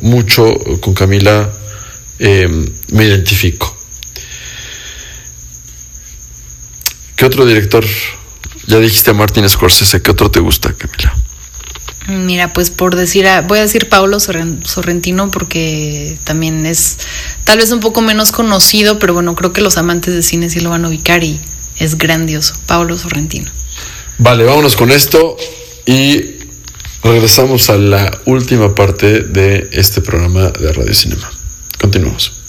mucho con Camila me identifico. ¿Qué otro director? Ya dijiste a Martin Scorsese. ¿Qué otro te gusta, Camila? Mira, pues voy a decir Paolo Sorrentino, porque también es tal vez un poco menos conocido, pero bueno, creo que los amantes de cine sí lo van a ubicar y es grandioso. Paolo Sorrentino. Vale, vámonos con esto y regresamos a la última parte de este programa de Radio Cinema. Continuamos.